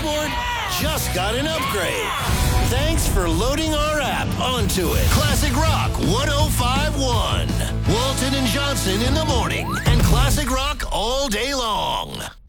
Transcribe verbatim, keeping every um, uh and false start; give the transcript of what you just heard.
dashboard just got an upgrade. Thanks for loading our app onto it. Classic Rock one oh five point one. Walton and Johnson in the morning and Classic Rock all day long.